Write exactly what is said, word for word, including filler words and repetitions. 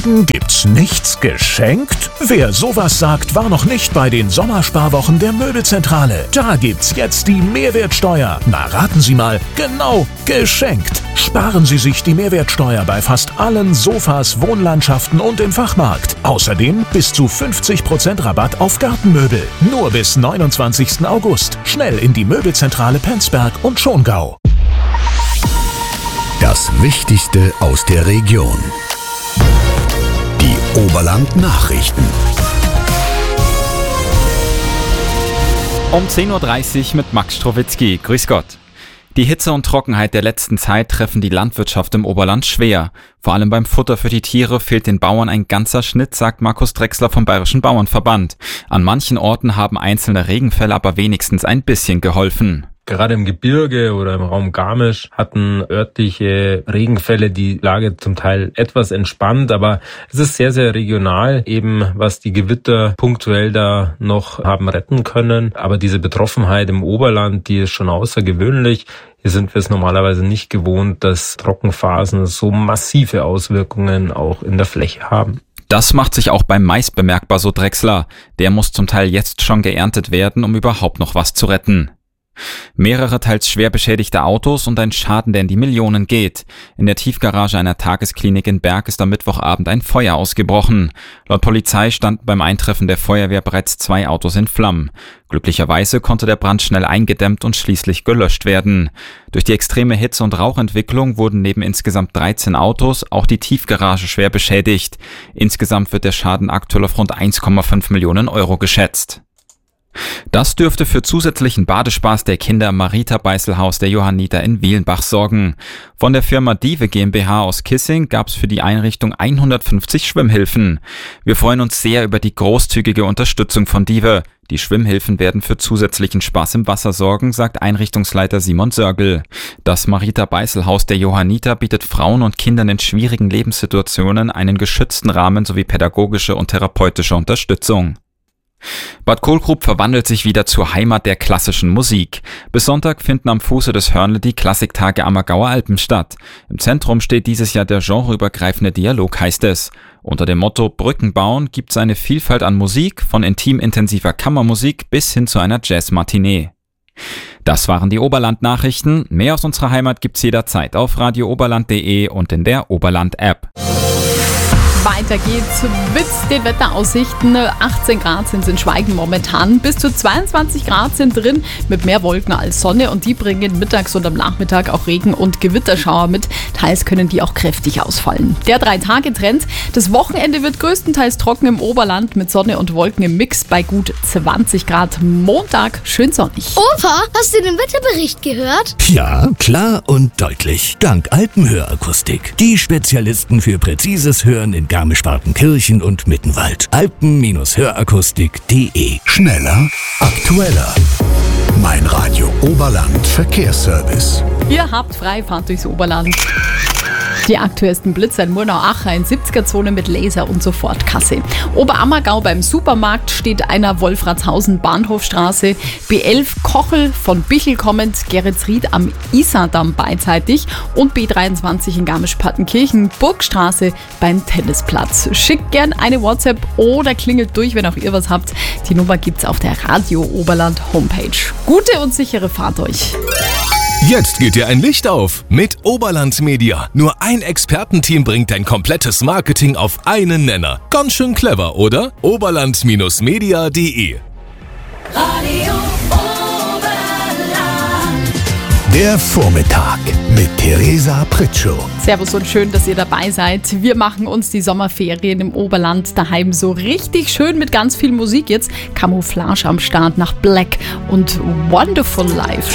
Deswegen gibt's nichts geschenkt? Wer sowas sagt, war noch nicht bei den Sommersparwochen der Möbelzentrale. Da gibt's jetzt die Mehrwertsteuer. Na, raten Sie mal, genau, geschenkt. Sparen Sie sich die Mehrwertsteuer bei fast allen Sofas, Wohnlandschaften und im Fachmarkt. Außerdem bis zu fünfzig Prozent Rabatt auf Gartenmöbel. Nur bis neunundzwanzigsten August. Schnell in die Möbelzentrale Penzberg und Schongau. Das Wichtigste aus der Region. Die Oberland-Nachrichten. Um zehn Uhr dreißig mit Max Strowitzki. Grüß Gott. Die Hitze und Trockenheit der letzten Zeit treffen die Landwirtschaft im Oberland schwer. Vor allem beim Futter für die Tiere fehlt den Bauern ein ganzer Schnitt, sagt Markus Drechsler vom Bayerischen Bauernverband. An manchen Orten haben einzelne Regenfälle aber wenigstens ein bisschen geholfen. Gerade im Gebirge oder im Raum Garmisch hatten örtliche Regenfälle die Lage zum Teil etwas entspannt, aber es ist sehr, sehr regional, eben was die Gewitter punktuell da noch haben retten können. Aber diese Betroffenheit im Oberland, die ist schon außergewöhnlich. Hier sind wir es normalerweise nicht gewohnt, dass Trockenphasen so massive Auswirkungen auch in der Fläche haben. Das macht sich auch beim Mais bemerkbar, so Drechsler. Der muss zum Teil jetzt schon geerntet werden, um überhaupt noch was zu retten. Mehrere teils schwer beschädigte Autos und ein Schaden, der in die Millionen geht. In der Tiefgarage einer Tagesklinik in Berg ist am Mittwochabend ein Feuer ausgebrochen. Laut Polizei standen beim Eintreffen der Feuerwehr bereits zwei Autos in Flammen. Glücklicherweise konnte der Brand schnell eingedämmt und schließlich gelöscht werden. Durch die extreme Hitze- und Rauchentwicklung wurden neben insgesamt dreizehn Autos auch die Tiefgarage schwer beschädigt. Insgesamt wird der Schaden aktuell auf rund eins Komma fünf Millionen Euro geschätzt. Das dürfte für zusätzlichen Badespaß der Kinder im Marita-Beißelhaus der Johanniter in Wielenbach sorgen. Von der Firma Dive GmbH aus Kissing gab es für die Einrichtung hundertfünfzig Schwimmhilfen. Wir freuen uns sehr über die großzügige Unterstützung von Dive. Die Schwimmhilfen werden für zusätzlichen Spaß im Wasser sorgen, sagt Einrichtungsleiter Simon Sörgel. Das Marita-Beißelhaus der Johanniter bietet Frauen und Kindern in schwierigen Lebenssituationen einen geschützten Rahmen sowie pädagogische und therapeutische Unterstützung. Bad Kohlgrub verwandelt sich wieder zur Heimat der klassischen Musik. Bis Sonntag finden am Fuße des Hörnle die Klassiktage Ammergauer Alpen statt. Im Zentrum steht dieses Jahr der genreübergreifende Dialog, heißt es. Unter dem Motto Brücken bauen gibt es eine Vielfalt an Musik, von intim-intensiver Kammermusik bis hin zu einer Jazz-Matinee. Das waren die Oberland-Nachrichten. Mehr aus unserer Heimat gibt's jederzeit auf radio oberland punkt de und in der Oberland-App. Weiter geht's mit den Wetteraussichten. achtzehn Grad sind es in Schweigen momentan. Bis zu zweiundzwanzig Grad sind drin mit mehr Wolken als Sonne. Und die bringen mittags und am Nachmittag auch Regen- und Gewitterschauer mit. Teils können die auch kräftig ausfallen. Der Drei-Tage-Trend. Das Wochenende wird größtenteils trocken im Oberland mit Sonne und Wolken im Mix bei gut zwanzig Grad. Montag schön sonnig. Opa, hast du den Wetterbericht gehört? Ja, klar und deutlich. Dank Alpenhörakustik. Die Spezialisten für präzises Hören in Garmisch-Partenkirchen und Mittenwald. alpen Hörakustik punkt de. Schneller, aktueller. Mein Radio Oberland Verkehrsservice. Ihr habt Freifahrt durchs Oberland. Die aktuellsten Blitzer in Murnau-Acher in siebziger-Zone mit Laser- und Sofortkasse. Oberammergau beim Supermarkt steht einer Wolfratshausen-Bahnhofstraße. B elf Kochel von Bichel kommend, Geretsried am Isardamm beidseitig und B dreiundzwanzig in Garmisch-Partenkirchen, Burgstraße beim Tennisplatz. Schickt gern eine WhatsApp oder klingelt durch, wenn auch ihr was habt. Die Nummer gibt's auf der Radio Oberland Homepage. Gute und sichere Fahrt euch. Jetzt geht dir ein Licht auf mit Oberland Media. Nur ein Expertenteam bringt dein komplettes Marketing auf einen Nenner. Ganz schön clever, oder? oberland Media punkt de. Radio Oberland. Der Vormittag mit Theresa Pritschow. Servus und schön, dass ihr dabei seid. Wir machen uns die Sommerferien im Oberland daheim so richtig schön mit ganz viel Musik jetzt. Camouflage am Start nach Black und Wonderful Life.